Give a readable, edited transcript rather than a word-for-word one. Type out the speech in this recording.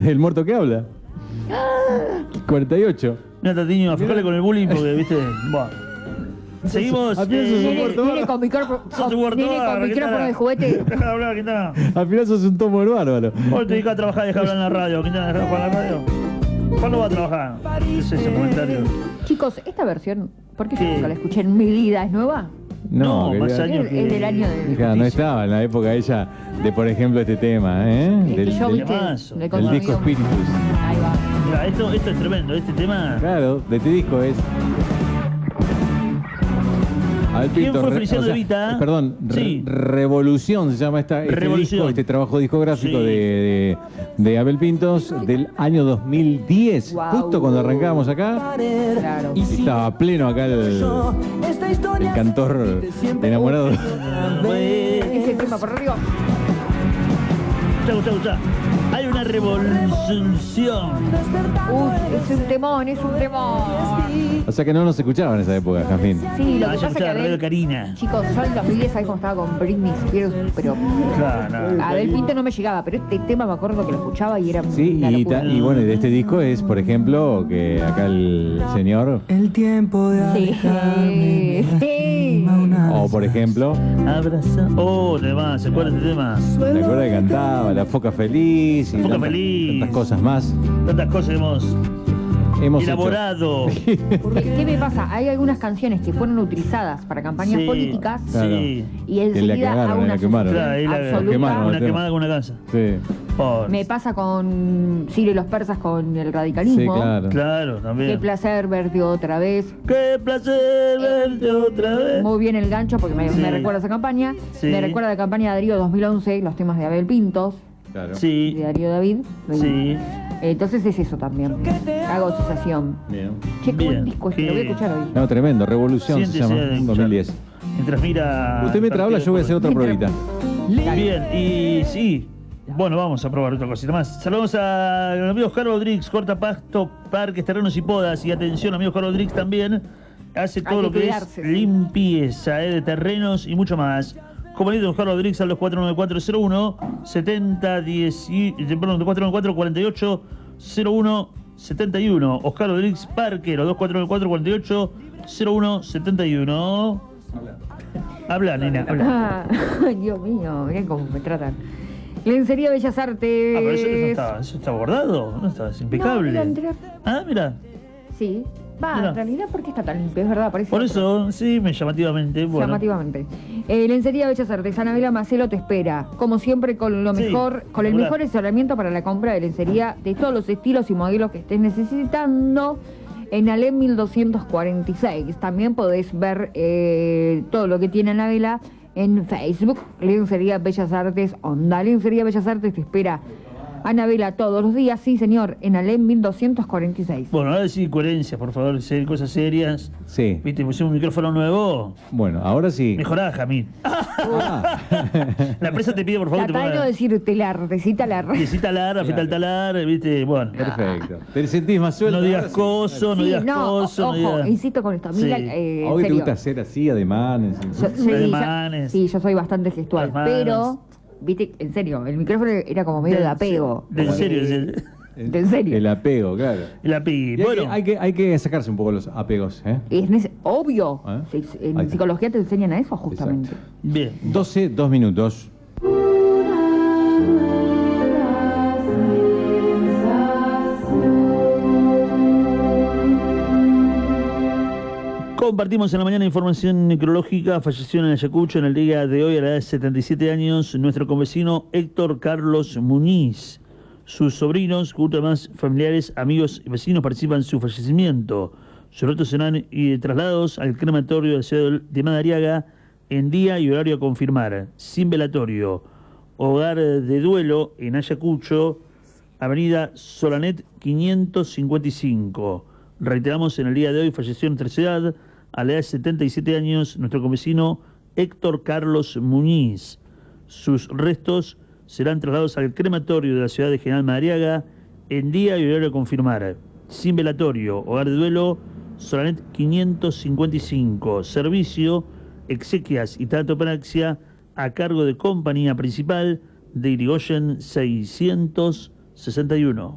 El muerto que habla. 48. Mira, Tatiño, afíjale con el bullying porque, viste, bueno. Seguimos. Al final sos un muerto Nene con micrófono de juguete. Deja de hablar, Quintana. Al final sos un tomo del bárbaro. Hoy te dedicas a trabajar y dejar hablar en la radio. Quintana, deja de jugar en la radio. ¿Cuándo va a trabajar? ¿Qué es ese comentario? Chicos, esta versión, ¿por qué yo ¿Qué? nunca la escuché en mi vida? ¿Es nueva? No, que más ya- años Es del año del... Hija, no estaba en la época ella de, por ejemplo, este tema, Es que yo, del viste, temazo. le del consumí disco un- Spiritus. Ahí va. Mira, esto es tremendo. Este tema. Claro, de este disco es. Abel ¿Quién Pintos, fue Feliciano de Vita? Perdón, Sí. Revolución se llama este Revolución. disco, este trabajo discográfico Sí. de Abel Pintos del año 2010, Wow. justo cuando arrancábamos acá. Claro. Y estaba pleno acá el cantor enamorado. Ese tema por arriba. Escucha. Hay una revolución. Uy, es un temón, es un temón. O sea que no nos escuchaba en esa época, Jafín. Sí, lo Ah, que ya pasa escuchaba que Radio Abel... Karina. Chicos, yo en 2010 sabés cómo estaba con Britney Spears, pero... Claro. Abel Pinto no me llegaba, pero este tema me acuerdo que lo escuchaba y era Sí, una y, locura. y bueno, y de este disco es, por ejemplo, que acá el señor, El tiempo de alejarme Sí, sí. o por ejemplo, Abraza. Oh, tema, ¿se acuerdan de este tema? ¿te acuerdas que cantaba La Foca Feliz? Y La Foca tantas, Feliz. tantas cosas más. Tantas cosas hemos Hecho. elaborado. Porque, ¿qué me pasa? Hay algunas canciones que fueron utilizadas para campañas Sí. políticas Claro. Sí. y Que la enseguida cagaron, a una la quemaron. Claro, ahí la absoluta. quemaron. una el tema. quemada con una casa. Sí, Por- Me pasa con Ciro y los persas con el sí, radicalismo. claro. Claro, Qué también. placer verte otra vez. Qué placer verte otra vez. Muy bien el gancho porque Sí. me recuerda esa campaña. Sí. Me recuerda la campaña de Darío 2011, los temas de Abel Pintos, Claro. Sí, de Darío David. sí. Entonces es eso también. Hago asociación. Bien. Che, qué Bien. buen disco este, lo voy a escuchar hoy. No, tremendo, Revolución se Siéntese llama, a escuchar. 2010. Mientras mira. Usted mientras habla, yo voy a hacer otra Mientras- pruebita. Bien, y sí. Bueno, vamos a probar otra cosita más. Saludamos a los amigos Carlos Rodríguez, corta pasto, parques, terrenos y podas. Y atención, amigos Carlos Rodríguez también hace todo Hay lo que que cuidarse, es sí. limpieza de terrenos y mucho más. Comunicate con Carlos Rodríguez al 249401 70 10, perdón, 2494 48 01 71. Oscar Rodríguez Parque, los 2494 48 01 71. Habla, nena, habla. Ay, Dios mío, miren cómo me tratan. Lencería Bellas Artes. Ah, pero eso está bordado, no está, es impecable. No, mira, Ah, mira. Sí. Va, Mira. en realidad, ¿por qué está tan limpio? Es verdad, parece Por otro. eso, sí, llamativamente. Bueno. Llamativamente. Lencería Bellas Artes, Anabela Macelo te espera. Como siempre, con lo Sí, mejor, con el regular. mejor asesoramiento para la compra de lencería de todos los estilos y modelos que estés necesitando. En Alem 1246. También podés ver todo lo que tiene Anabela en Facebook. Lencería Bellas Artes, Onda. Lencería Bellas Artes te espera. Anabela todos los días, sí señor, en Alem 1246. Bueno, ahora sí, coherencia, por favor, ser cosas serias. Sí. Viste, pusimos un micrófono nuevo. Bueno, ahora sí. Mejorá, Jamín. Ah. La empresa te pide, por favor, que te Tratá de no ponga decir telar, decita la talar, afeitar el talar, viste, bueno. Perfecto. ¿Te sentís más suelto? No digas Ahora sí. coso, no Sí, digas no, coso, no ojo, digas... insisto con esto. A mí, Sí. en ¿A hoy te serio. gusta hacer así, ademanes? Sí, Ademanes. sí, yo soy bastante gestual, Ademanes. pero, viste, en serio, el micrófono era como medio de apego. De como serio, que- el ¿En serio? El apego, claro. apellido. Y Bueno, hay que sacarse un poco los apegos, ¿eh? Obvio. ¿Eh? Sí, Ahí en está. psicología te enseñan a eso, justamente. bien. 12, 2 minutos. Compartimos en la mañana información necrológica. Falleció en Ayacucho en el día de hoy a la edad de 77 años nuestro convecino Héctor Carlos Muñiz. Sus sobrinos, junto a más familiares, amigos y vecinos participan en su fallecimiento. Sus restos serán trasladados al crematorio de la ciudad de Madariaga en día y horario a confirmar, sin velatorio. Hogar de duelo en Ayacucho, avenida Solanet 555. Reiteramos, en el día de hoy falleció en nuestra ciudad, a la edad de 77 años, nuestro convecino Héctor Carlos Muñiz. Sus restos serán trasladados al crematorio de la ciudad de General Madariaga en día y horario a confirmar, sin velatorio. Hogar de duelo, Solanet 555. Servicio, exequias y tanatopraxia a cargo de Compañía Principal de Irigoyen 661.